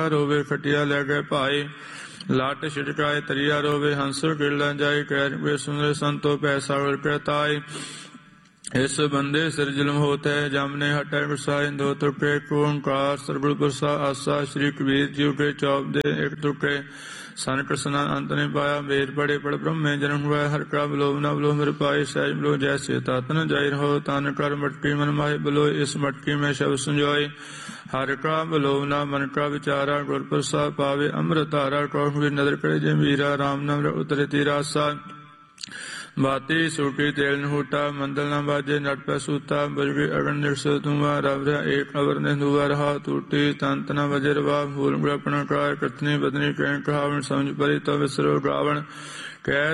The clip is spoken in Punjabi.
ਰੋਵੇ ਖਟਿਆ ਲੈ ਗਏ ਭਾਏ ਲਾਟ ਛਿੜਕਾਏ ਤਰੀਆ ਰੋਵੇ ਹੰਸ ਕਿਰਲਾ ਜਾਏ ਕਹਿ ਸੁਨਰੇ ਸੰਤੋ ਪੈ ਸਾਗਰ ਕਹਿਤਾਏ ਇਸ ਬੰਦੇ ਸਿਰ ਜ਼ੁਲਮ ਹੋਤ ਹੈ ਜਮਨੇ ਹਟੈ ਗੁਸਾਏ ਦੋ ਤੁਕੇ ਓੰਕਾਰ ਸਰਬੁਲ ਪੁਰਸਾ ਆਸਾ ਸ੍ਰੀ ਕਬੀਰ ਜੀ ਕੇ ਚੌਪ ਦੇ ਇੱਕ ਤੁਕੇ ਸਨ ਕ੍ਰਿਸ਼ਨਾ ਅੰਤ ਨੇ ਪਾਇਆ ਵੇਦ ਪੜੇ ਪੜ ਬ੍ਰਹਮੇ ਜਨਮ ਹੋਇਆ ਹਰ ਕਾ ਬਲੋਵ ਨਾ ਬਲੋ ਮੇਰੇ ਪਾਏ ਸਹਿਜ ਬਲੋ ਜੈਸੇ ਤਾਤਨ ਜਾਇ ਰਹੋ ਤਨ ਕਰ ਮਟਕੀ ਮਨ ਮਾਹਿ ਬਲੋ ਇਸ ਮਟਕੀ ਮੈਂ ਸ਼ਬਦ ਸੰਜੋਏ ਹਰ ਕਾ ਬਲੋਵ ਨਾ ਮਨ ਕਾ ਵਿਚਾਰਾ ਗੁਰ ਪ੍ਰਸਾਦ ਪਾਵੇ ਅੰਮ੍ਰਿਤ ਧਾਰਾ ਕੌਣ ਵੀ ਨਦਰ ਕਰੇ ਜੇ ਮੀਰਾ ਰਾਮ ਨਾਮ ਉਤਰੇ ਤੀਰਾਸਾ ਬਾਤੀ ਸੂਟੀ ਤੇਲ ਨਹੂਟਾ ਮੰਦਲ ਨਾ ਬਾਜੇ ਨਟ ਪੈ ਸੂਤਾ ਬਲਗੇ ਅਗਨ ਨਿਰਸ ਤੁਮਾ ਰਵ ਏਕ ਅਵਰ ਨੇ ਦੁਆ ਰਹਾ ਟੂਟੀ ਤੰਤ ਨ ਵਜਰ ਵਾ ਭੂਲ ਆਪਣਾ ਕਾਇ ਕਥਨੀ ਬਦਨੀ ਕਹਿ ਕਹਾਵਣ ਸਮਝ ਪਰੀ ਤੋ ਵਿਸਰੋ ਗਾਵਣ ਕਹਿ